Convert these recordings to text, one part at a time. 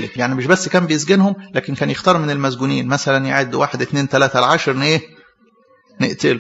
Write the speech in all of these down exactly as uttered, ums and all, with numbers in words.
اورشليم. يعني مش بس كان بيسجنهم، لكن كان يختار من المسجونين مثلا يعد واحد اتنين تلاته العشر ايه نقتله.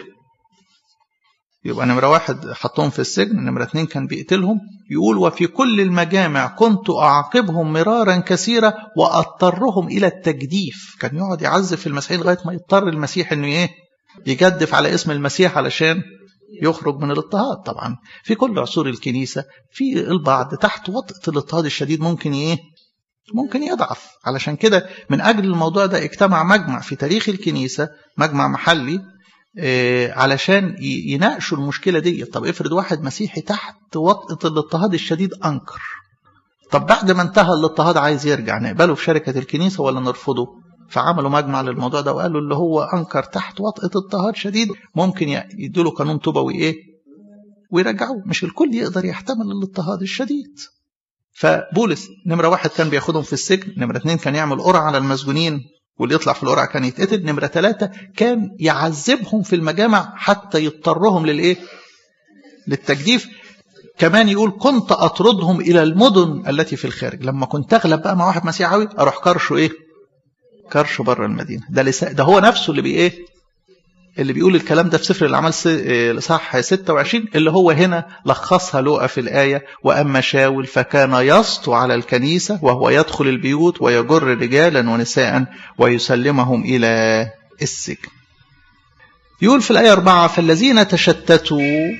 يبقى نمره واحد حطهم في السجن، نمره اتنين كان بيقتلهم. يقول وفي كل المجامع كنت اعاقبهم مرارا كثيرا واضطرهم الى التجديف. كان يقعد يعذب في المسيحيين لغايه ما يضطر المسيح انه ايه يجدف على اسم المسيح علشان يخرج من الاضطهاد. طبعا في كل عصور الكنيسة في البعض تحت وطأة الاضطهاد الشديد ممكن ايه ممكن يضعف. علشان كده من أجل الموضوع ده اجتمع مجمع في تاريخ الكنيسة، مجمع محلي إيه علشان يناقشوا المشكلة دي. طب افرض واحد مسيحي تحت وطأة الاضطهاد الشديد أنكر، طب بعد ما انتهى الاضطهاد عايز يرجع، نقبله في شركة الكنيسة ولا نرفضه؟ فعملوا مجمع للموضوع ده وقالوا اللي هو أنكر تحت وطأة اضطهاد شديد ممكن يدوا له قانون توبوي إيه ويرجعوه. مش الكل يقدر يحتمل الاضطهاد الشديد. فبولس نمرة واحد كان بياخدهم في السجن، نمرة اتنين كان يعمل قرعة على المسجونين واللي يطلع في القرعة كان يتقتل، نمرة ثلاثة كان يعذبهم في المجامع حتى يضطرهم للإيه للتجديف. كمان يقول كنت أطردهم إلى المدن التي في الخارج. لما كنت أغلب بقى مع واحد مسيحاوي أروح كرشه إيه كرش بره المدينة. ده لسا... ده هو نفسه اللي بي ايه اللي بيقول الكلام ده في سفر الأعمال صح ستة وعشرين اللي هو هنا لخصها لوقا في الآية وأما شاول فكان يسطو على الكنيسة وهو يدخل البيوت ويجر رجالا ونساء ويسلمهم إلى السجن. يقول في الآية أربعة فالذين تشتتوا،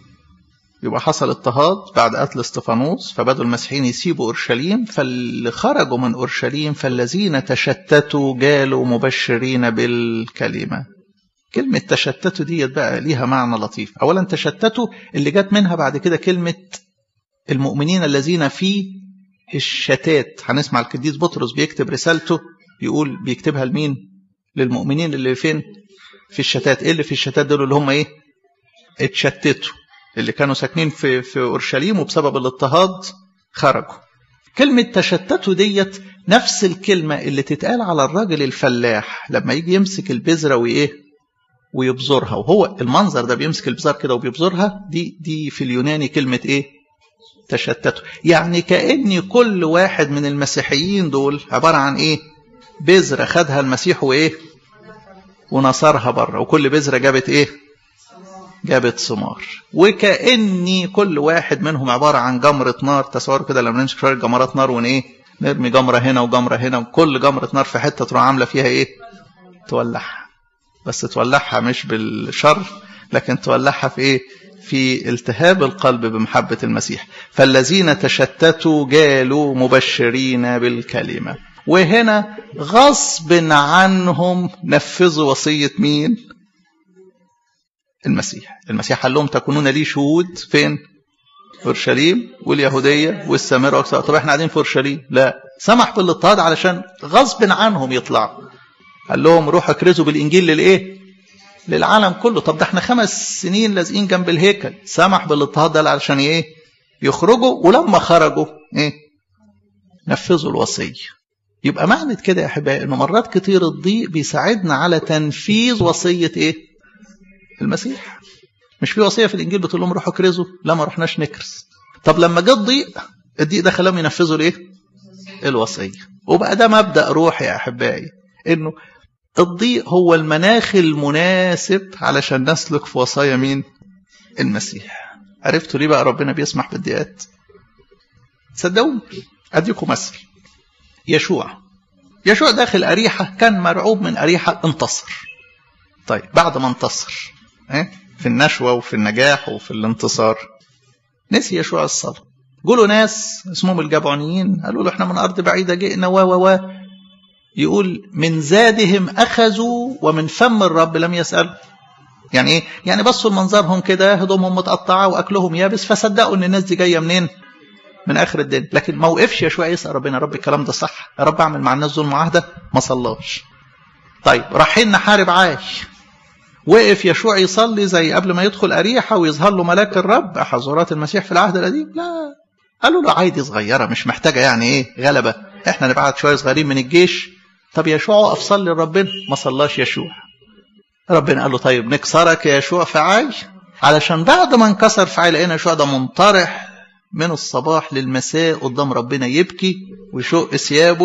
يبقى حصل اضطهاد بعد قتل استفانوس فبدوا المسيحيين يسيبوا أورشليم، فاللي خرجوا من أورشليم فالذين تشتتوا جالوا مبشرين بالكلمة. كلمة تشتتوا دي بقى ليها معنى لطيف. أولا تشتتوا اللي جات منها بعد كده كلمة المؤمنين الذين في الشتات. هنسمع القديس بطرس بيكتب رسالته يقول بيكتبها لمين؟ للمؤمنين اللي فين؟ في الشتات. ايه اللي في الشتات دول؟ اللي هم ايه؟ اتشتتوا، اللي كانوا ساكنين في في اورشليم وبسبب الاضطهاد خرجوا. كلمة تشتتوا ديت نفس الكلمة اللي تتقال على الراجل الفلاح لما يجي يمسك البذرة وايه ويبذرها، وهو المنظر ده بيمسك البذر كده وبيبذرها، دي دي في اليوناني كلمة ايه؟ تشتتوا. يعني كأن كل واحد من المسيحيين دول عبارة عن ايه؟ بذرة خدها المسيح وايه؟ ونصرها بره، وكل بذرة جابت ايه؟ جابت ثمار. وكأني كل واحد منهم عبارة عن جمرة نار. تصوروا كده لما نمسك شوية جمرات نار ون ايه نرمي جمرة هنا وجمرة هنا، وكل جمرة نار في حتة تروح عاملة فيها ايه؟ تولعها. بس تولعها مش بالشر، لكن تولعها في ايه؟ في التهاب القلب بمحبة المسيح. فالذين تشتتوا جالوا مبشرين بالكلمة. وهنا غصب عنهم نفذوا وصية مين؟ المسيح. المسيح قال لهم تكونون لي شهود فين؟ اورشليم واليهوديه والسامره. طب احنا قاعدين في اورشليم، لا، سمح بالاضطهاد علشان غصب عنهم يطلعوا. قال لهم روحوا اكرزوا بالانجيل للايه؟ للعالم كله. طب ده احنا خمس سنين لازقين جنب الهيكل. سمح بالاضطهاد ده علشان ايه؟ يخرجوا. ولما خرجوا ايه؟ نفذوا الوصيه. يبقى معنى كده يا احبائي انه مرات كتير الضيق بيساعدنا على تنفيذ وصيه ايه؟ المسيح. مش في وصيه في الانجيل بتقول لهم روحوا اكرزوا؟ لا، ما رحناش نكرز. طب لما جه الضيق، الضيق ده خلاهم ينفذوا الايه؟ الوصيه. وبقى ده مبدا روحي يا احبائي، انه الضيق هو المناخ المناسب علشان نسلك في وصايا مين؟ المسيح. عرفتوا ليه بقى ربنا بيسمح بالضيقات؟ صدقوني اديكم مثل. يشوع يشوع داخل أريحة، كان مرعوب من أريحة، انتصر. طيب بعد ما انتصر في النشوة وفي النجاح وفي الانتصار، نسي يشوع الصلاة. قولوا ناس اسمهم الجبعونيين قالوا له احنا من أرض بعيدة جئنا و و و يقول من زادهم أخذوا ومن فم الرب لم يسألوا. يعني ايه؟ يعني بصوا لمنظرهم كده، هدومهم متقطعة وأكلهم يابس، فصدقوا ان الناس دي جاية منين؟ من آخر الدنيا. لكن ما وقفش يشوع يسأل ربنا، رب الكلام ده صح؟ يا رب أعمل مع الناس دول معاهدة؟ ما صلاش. طيب رايحين نحارب عاش، وقف يشوع يصلي زي قبل ما يدخل أريحة ويظهر له ملاك الرب حضرات المسيح في العهد القديم؟ لا، قالوا له عادي صغيرة مش محتاجة يعني ايه غلبة، احنا نبعت شوية صغيرين من الجيش. طب يشوع وقف صلي لربنا، ما صلاش يشوع. ربنا قال له طيب نكسرك يا يشوع في عاي، علشان بعد ما انكسر في عاي لقينا يشوع ده منطرح من الصباح للمساء قدام ربنا يبكي ويشق ثيابه